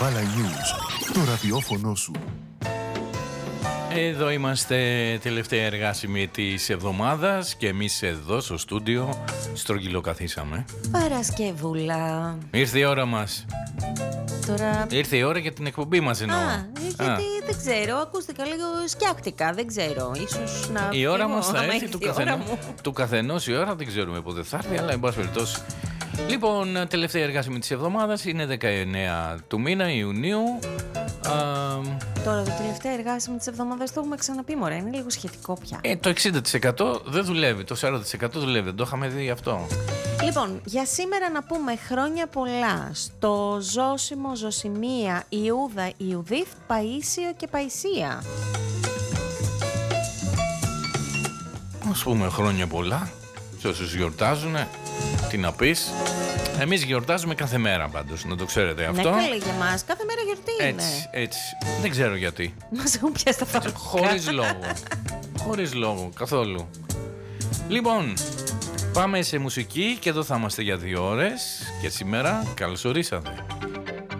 Καβάλα News, το ραδιόφωνο σου. Εδώ είμαστε, τελευταία εργάσιμη της εβδομάδας και εμείς εδώ στο στούντιο στρογγυλοκαθίσαμε. Παρασκευούλα. Ήρθε η ώρα μας. Τώρα... Ήρθε η ώρα για την εκπομπή μας εννοώ. Γιατί δεν ξέρω, ακούστηκα λίγο σκιάχτηκα, δεν ξέρω. Ίσως να η ώρα μας θα έρθει του καθενός η ώρα, δεν ξέρουμε πότε θα έρθει, αλλά εν πάση περιπτώσει. Λοιπόν, τελευταία εργάσιμη της εβδομάδας είναι 19 του μήνα Ιουνίου. Τώρα το τελευταίο εργάσιμο της εβδομάδας το έχουμε ξαναπεί, μωρέ, είναι λίγο σχετικό πια. Το 60% δεν δουλεύει, το 40% δουλεύει, δεν το είχαμε δει αυτό. Λοιπόν, για σήμερα να πούμε χρόνια πολλά στο Ζώσιμο, Ζωσιμία, Ιούδα, Ιουδίθ, Παΐσιο και Παϊσία. Ας πούμε χρόνια πολλά σε όσους γιορτάζουνε, τι να πεις. Εμείς γιορτάζουμε κάθε μέρα πάντως, να το ξέρετε αυτό. Ναι, καλή για μας, κάθε μέρα γιορτή είναι. Έτσι, δεν ξέρω γιατί. Μας έχουν πιάσει τα φαγητά. Χωρίς λόγο, καθόλου. Λοιπόν, πάμε σε μουσική και εδώ θα είμαστε για 2 ώρες. Και σήμερα καλώς ορίσατε.